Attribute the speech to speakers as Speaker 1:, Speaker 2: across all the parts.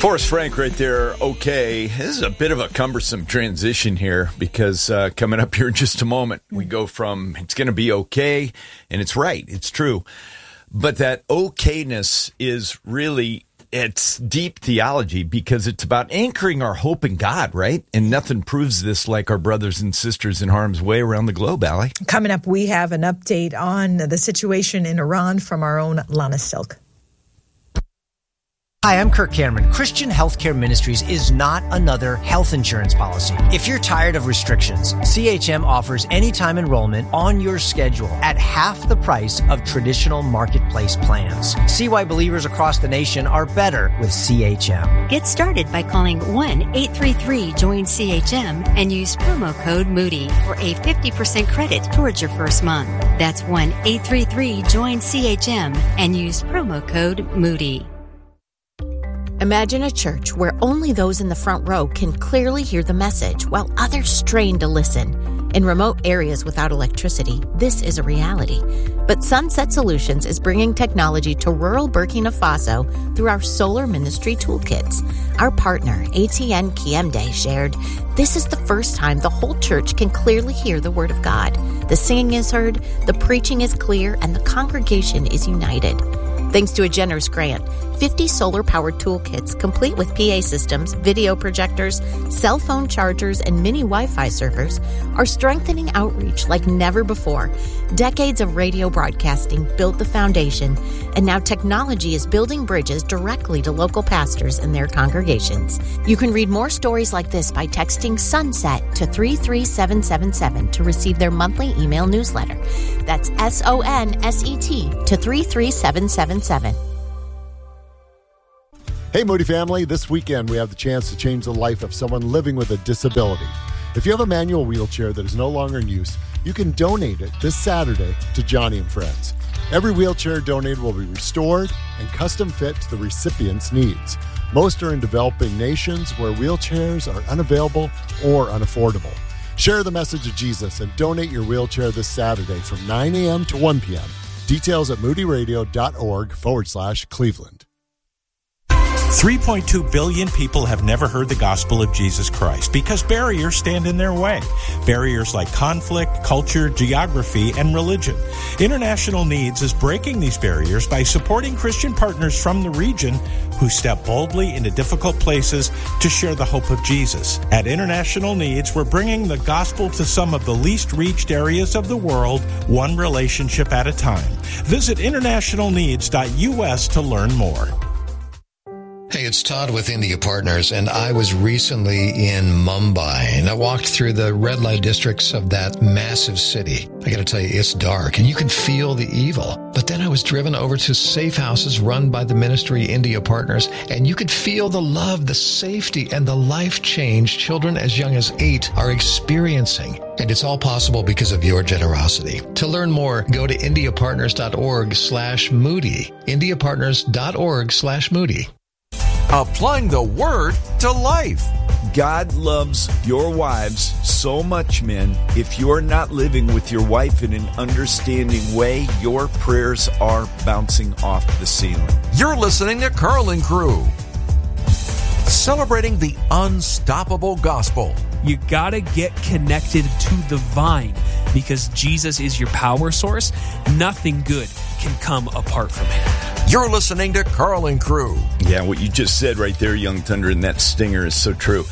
Speaker 1: Forrest Frank right there, okay. This is a bit of a cumbersome transition here because coming up here in just a moment, we go from it's going to be okay, and it's right, it's true. But that okayness is really, it's deep theology because it's about anchoring our hope in God, right? And nothing proves this like our brothers and sisters in harm's way around the globe, Allie.
Speaker 2: Coming up, we have an update on the situation in Iran from our own Lana Silk.
Speaker 3: Hi, I'm Kirk Cameron. Christian Healthcare Ministries is not another health insurance policy. If you're tired of restrictions, CHM offers anytime enrollment on your schedule at half the price of traditional marketplace plans. See why believers across the nation are better with CHM.
Speaker 4: Get started by calling 1-833-JOIN-CHM and use promo code Moody for a 50% credit towards your first month. That's 1-833-JOIN-CHM and use promo code Moody.
Speaker 5: Imagine a church where only those in the front row can clearly hear the message while others strain to listen. In remote areas without electricity, this is a reality. But Sunset Solutions is bringing technology to rural Burkina Faso through our Solar Ministry Toolkits. Our partner, ATN Kiemde, shared, "This is the first time the whole church can clearly hear the Word of God. The singing is heard, the preaching is clear, and the congregation is united." Thanks to a generous grant, 50 solar-powered toolkits complete with PA systems, video projectors, cell phone chargers, and mini Wi-Fi servers are strengthening outreach like never before. Decades of radio broadcasting built the foundation, and now technology is building bridges directly to local pastors and their congregations. You can read more stories like this by texting SUNSET to 33777 to receive their monthly email newsletter. That's SONSET to 33777.
Speaker 6: Hey, Moody family, this weekend we have the chance to change the life of someone living with a disability. If you have a manual wheelchair that is no longer in use, you can donate it this Saturday to Johnny and Friends. Every wheelchair donated will be restored and custom fit to the recipient's needs. Most are in developing nations where wheelchairs are unavailable or unaffordable. Share the message of Jesus and donate your wheelchair this Saturday from 9 a.m. to 1 p.m. Details at moodyradio.org/Cleveland.
Speaker 7: 3.2 billion people have never heard the gospel of Jesus Christ because barriers stand in their way. Barriers like conflict, culture, geography, and religion. International Needs is breaking these barriers by supporting Christian partners from the region who step boldly into difficult places to share the hope of Jesus. At International Needs, we're bringing the gospel to some of the least reached areas of the world, one relationship at a time. Visit internationalneeds.us to learn more.
Speaker 8: Hey, it's Todd with India Partners, and I was recently in Mumbai, and I walked through the red light districts of that massive city. I gotta tell you, it's dark, and you can feel the evil. But then I was driven over to safe houses run by the ministry India Partners, and you could feel the love, the safety, and the life change children as young as 8 are experiencing. And it's all possible because of your generosity. To learn more, go to indiapartners.org/Moody. indiapartners.org/Moody.
Speaker 9: Applying the word to life.
Speaker 1: God loves your wives so much, men. If you're not living with your wife in an understanding way, your prayers are bouncing off the ceiling.
Speaker 9: You're listening to Carlin Crew, celebrating the unstoppable gospel.
Speaker 10: You gotta get connected to the vine because Jesus is your power source. Nothing good can come apart from him.
Speaker 9: You're listening to Carlin Crew.
Speaker 1: Yeah, what you just said right there, Young Thunder, and that stinger is so true.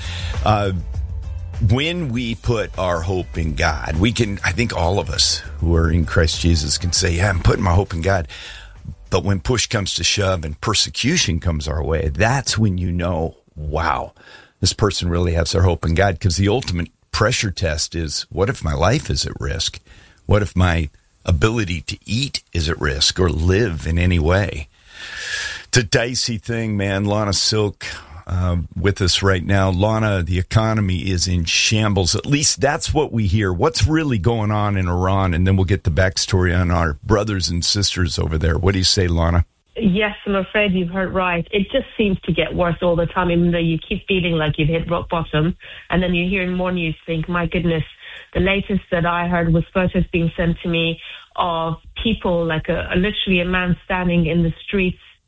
Speaker 1: When we put our hope in God, we can, I think all of us who are in Christ Jesus can say, yeah, I'm putting my hope in God. But when push comes to shove and persecution comes our way, that's when you know, wow, this person really has their hope in God. Because the ultimate pressure test is, what if my life is at risk? What if my ability to eat is at risk or live in any way? It's a dicey thing, man. Lana Silk with us right now. Lana, the economy is in shambles. At least that's what we hear. What's really going on in Iran? And then we'll get the backstory on our brothers and sisters over there. What do you say, Lana?
Speaker 11: Yes, I'm afraid you've heard right. It just seems to get worse all the time, even though you keep feeling like you've hit rock bottom. And then you hear more news, think, my goodness, the latest that I heard was photos being sent to me of people, like literally a man standing in the streets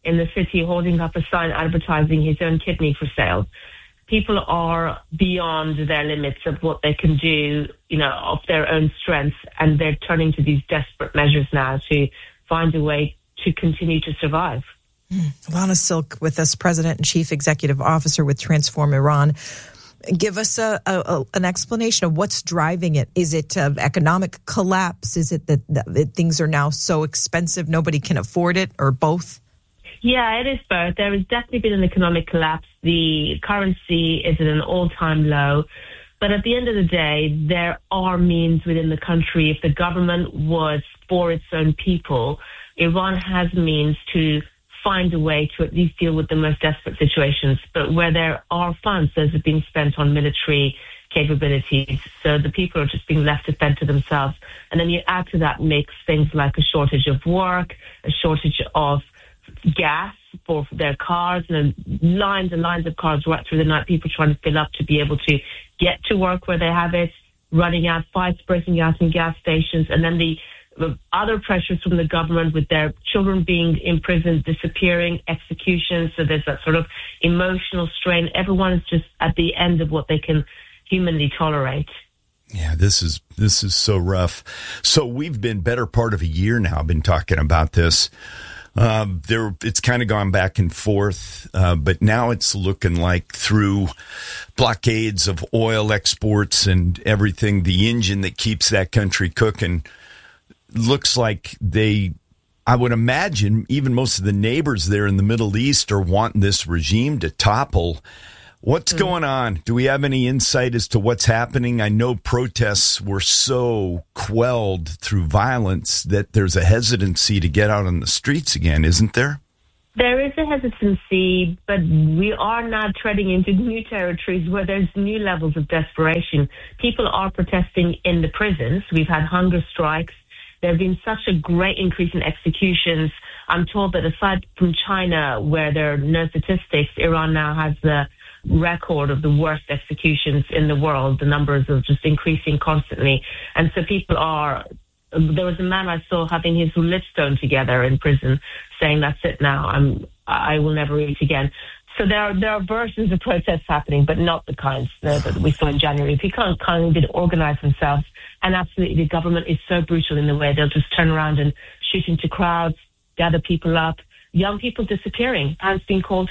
Speaker 11: in the city holding up a sign advertising his own kidney for sale. People are beyond their limits of what they can do, of their own strength, and they're turning to these desperate measures now to find a way to continue to survive.
Speaker 2: Lana Silk with us, President and Chief Executive Officer with Transform Iran. Give us an explanation of what's driving it. Is it economic collapse? Is it that things are now so expensive nobody can afford it, or both?
Speaker 11: Yeah, it is both. There has definitely been an economic collapse. The currency is at an all-time low. But at the end of the day, there are means within the country. If the government was for its own people, Iran has means to find a way to at least deal with the most desperate situations. But where there are funds, those are being spent on military capabilities. So the people are just being left to fend to themselves. And then you add to that mix things like a shortage of work, a shortage of gas for their cars, and lines and lines of cars right through the night, people trying to fill up to be able to get to work where they have it, running out, fights breaking out in gas stations, and then the other pressures from the government with their children being imprisoned, disappearing, executions. So there's that sort of emotional strain. Everyone is just at the end of what they can humanly tolerate.
Speaker 1: Yeah, this is so rough. So we've been better part of a year now, been talking about this. It's kind of gone back and forth, but now it's looking like through blockades of oil exports and everything, the engine that keeps that country cooking, looks like I would imagine even most of the neighbors there in the Middle East are wanting this regime to topple. What's going on? Do we have any insight as to what's happening? I know protests were so quelled through violence that there's a hesitancy to get out on the streets again, isn't there?
Speaker 11: There is a hesitancy, but we are now treading into new territories where there's new levels of desperation. People are protesting in the prisons. We've had hunger strikes. There have been such a great increase in executions. I'm told that aside from China, where there are no statistics, Iran now has the record of the worst executions in the world. The numbers are just increasing constantly. And so people are... There was a man I saw having his lips sewn together in prison, saying, "That's it now. I will never eat again." So there are versions of protests happening, but not the kinds that we saw in January. People kind of organize themselves, and absolutely the government is so brutal in the way they'll just turn around and shoot into crowds, gather people up, young people disappearing, parents being called,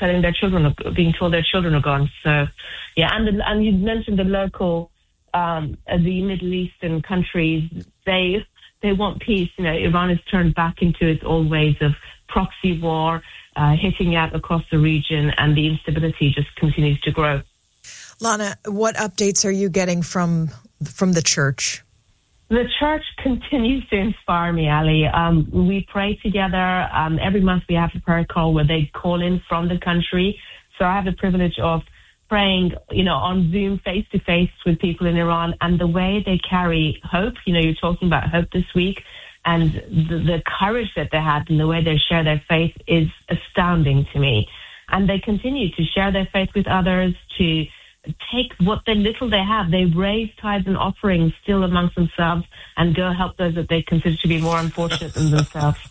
Speaker 11: being told their children are gone. So, yeah, and you mentioned the local, the Middle Eastern countries. They want peace. Iran has turned back into its old ways of proxy war, hitting out across the region, and the instability just continues to grow.
Speaker 2: Lana, what updates are you getting from the church?
Speaker 11: The church continues to inspire me, Ali. We pray together. Every month we have a prayer call where they call in from the country. So I have the privilege of praying, on Zoom face-to-face with people in Iran, and the way they carry hope. You're talking about hope this week, and the courage that they have and the way they share their faith is astounding to me. And they continue to share their faith with others, to take what little they have. They raise tithes and offerings still amongst themselves and go help those that they consider to be more unfortunate than themselves.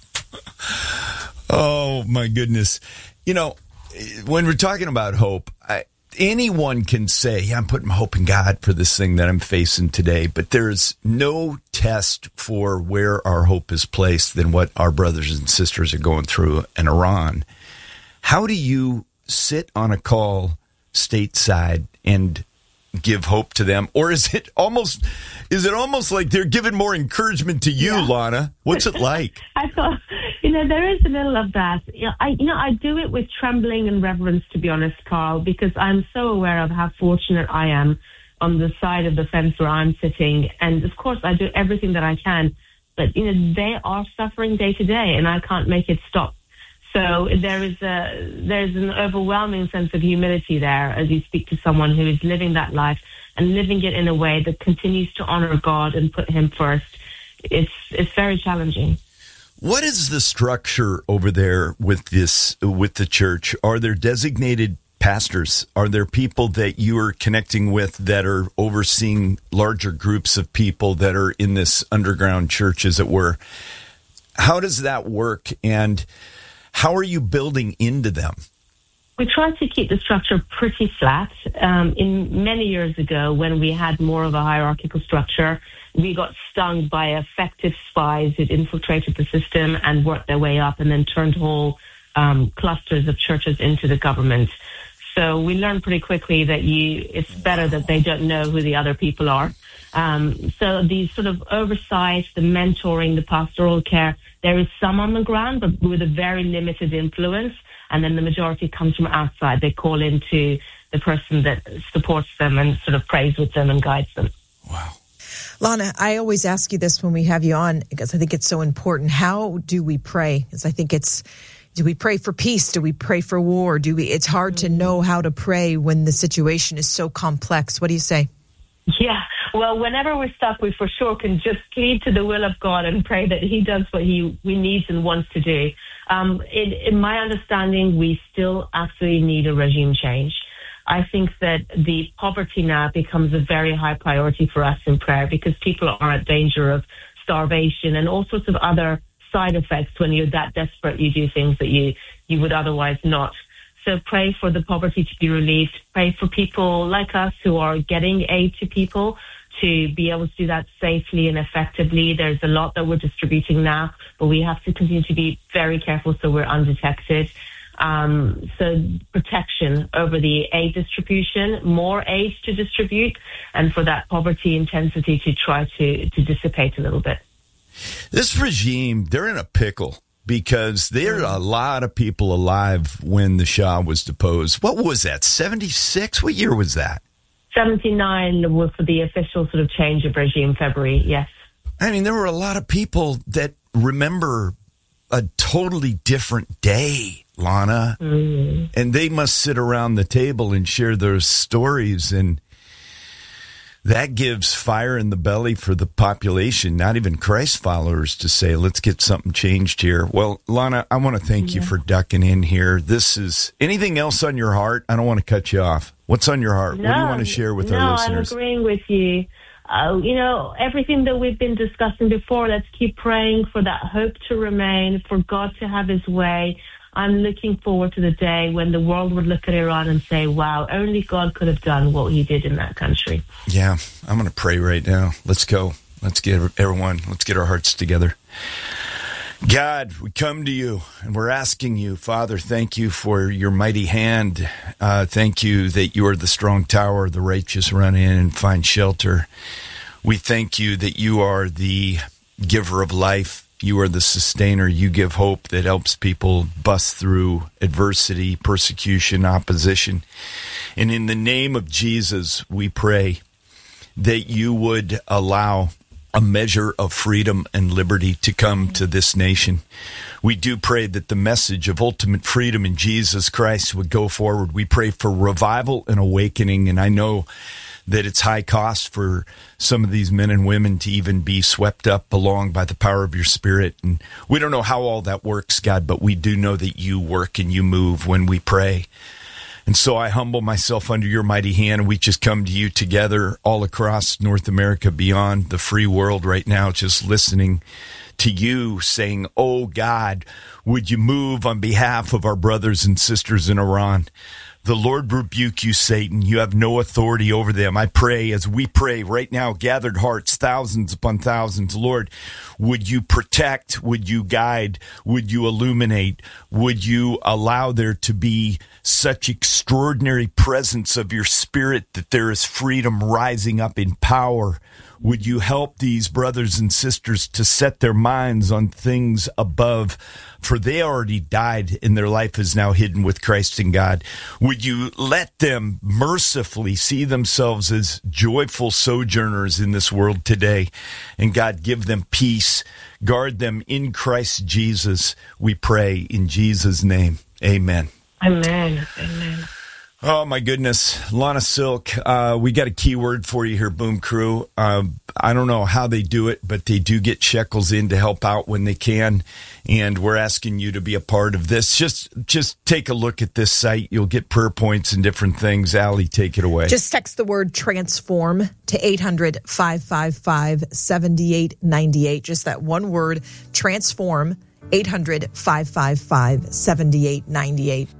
Speaker 1: Oh, my goodness. When we're talking about hope, anyone can say, yeah, I'm putting my hope in God for this thing that I'm facing today, but there's no test for where our hope is placed than what our brothers and sisters are going through in Iran. How do you sit on a call stateside and give hope to them? Or is it almost like they're giving more encouragement to you, Lana? What's it like?
Speaker 11: I thought, there is a little of that. I do it with trembling and reverence, to be honest, Carl, because I'm so aware of how fortunate I am on the side of the fence where I'm sitting. And of course, I do everything that I can. But, they are suffering day to day, and I can't make it stop. So there's an overwhelming sense of humility there as you speak to someone who is living that life and living it in a way that continues to honor God and put him first. It's very challenging.
Speaker 1: What is the structure over there with the church? Are there designated pastors? Are there people that you are connecting with that are overseeing larger groups of people that are in this underground church, as it were? How does that work? And How are you building into them?
Speaker 11: We try to keep the structure pretty flat. In many years ago, when we had more of a hierarchical structure, we got stung by effective spies who'd infiltrated the system and worked their way up and then turned whole clusters of churches into the government. So we learned pretty quickly that it's better that they don't know who the other people are. So the sort of oversight, the mentoring, the pastoral care, there is some on the ground, but with a very limited influence. And then the majority comes from outside. They call into the person that supports them and sort of prays with them and guides them.
Speaker 1: Wow.
Speaker 2: Lana, I always ask you this when we have you on because I think it's so important. How do we pray? Because I think do we pray for peace? Do we pray for war? It's hard to know how to pray when the situation is so complex. What do you say?
Speaker 11: Yeah, well, whenever we're stuck, we for sure can just plead to the will of God and pray that he does what we needs and wants to do. In my understanding, we still absolutely need a regime change. I think that the poverty now becomes a very high priority for us in prayer because people are at danger of starvation and all sorts of other side effects. When you're that desperate, you do things that you would otherwise not. So pray for the poverty to be relieved. Pray for people like us who are getting aid to people to be able to do that safely and effectively. There's a lot that we're distributing now, but we have to continue to be very careful so we're undetected. So protection over the aid distribution, more aid to distribute, and for that poverty intensity to try to dissipate a little bit.
Speaker 1: This regime, they're in a pickle because there are a lot of people alive when the Shah was deposed. What was that, 76? What year was that?
Speaker 11: 79 was for the official sort of change of regime, February, yes.
Speaker 1: I mean, there were a lot of people that remember a totally different day, Lana. And they must sit around the table and share their stories, and that gives fire in the belly for the population, not even Christ followers, to say, let's get something changed here. Well, Lana, I want to thank you for ducking in here. This is anything else on your heart? I don't want to cut you off. What's on your heart?
Speaker 11: No,
Speaker 1: what do you want to share with our listeners?
Speaker 11: I'm agreeing with you. Everything that we've been discussing before, let's keep praying for that hope to remain, for God to have his way. I'm looking forward to the day when the world would look at Iran and say, wow, only God could have done what he did in that country.
Speaker 1: Yeah, I'm going to pray right now. Let's go. Let's get our hearts together. God, we come to you and we're asking you, Father, thank you for your mighty hand. Thank you that you are the strong tower, the righteous run in and find shelter. We thank you that you are the giver of life. You are the sustainer. You give hope that helps people bust through adversity, persecution, opposition. And in the name of Jesus, we pray that you would allow a measure of freedom and liberty to come to this nation. We do pray that the message of ultimate freedom in Jesus Christ would go forward. We pray for revival and awakening, and I know that it's high cost for some of these men and women to even be swept up along by the power of your Spirit. And we don't know how all that works, God, but we do know that you work and you move when we pray. And so I humble myself under your mighty hand, and we just come to you together all across North America, beyond the free world right now, just listening to you saying, oh God, would you move on behalf of our brothers and sisters in Iran? The Lord rebuke you, Satan. You have no authority over them. I pray as we pray right now, gathered hearts, thousands upon thousands. Lord, would you protect? Would you guide? Would you illuminate? Would you allow there to be such extraordinary presence of your Spirit that there is freedom rising up in power? Would you help these brothers and sisters to set their minds on things above? For they already died, and their life is now hidden with Christ in God. Would you let them mercifully see themselves as joyful sojourners in this world today? And God, give them peace. Guard them in Christ Jesus, we pray in Jesus' name. Amen.
Speaker 11: Amen. Amen.
Speaker 1: Oh, my goodness. Lana Silk, we got a key word for you here, Boom Crew. I don't know how they do it, but they do get shekels in to help out when they can. And we're asking you to be a part of this. Just take a look at this site. You'll get prayer points and different things. Allie, take it away.
Speaker 2: Just text the word transform to 800-555-7898. Just that one word, transform. 800-555-7898.